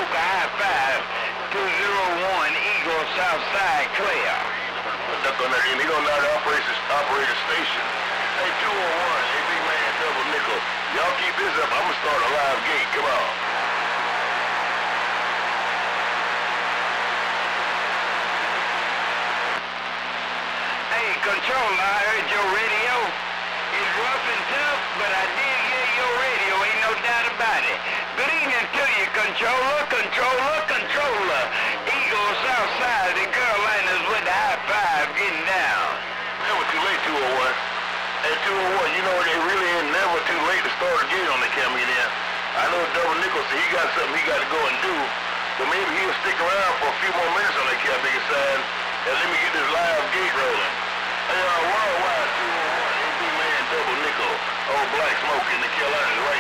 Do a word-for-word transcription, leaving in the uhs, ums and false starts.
Smoke, high five, two oh one Eagle, Southside, Claire. Duck on that end. He don't know how to operate the, operate the station. Hey, two oh one, hey, big man, double nickel. Y'all keep this up. I'm going to start a live gate. Come on. Hey, Controller, I heard your radio. It's rough and tough, but I did hear your radio. Ain't no doubt about it. Good evening to you, Controller, Controller, Controller. Eagle, Southside, and Carolinas with the high five getting down. Never too late, two oh one. Hey, two oh one, you know, it really ain't never too late to start a gate on the camera again. I know Double Nickel said he got something he got to go and do, but maybe he'll stick around for a few more minutes on that Cabinet side, and let me get this live gate rolling. Hey, uh, worldwide, two oh one, A B Man, Double Nickel, old Black Smoke in the Carolinas, right?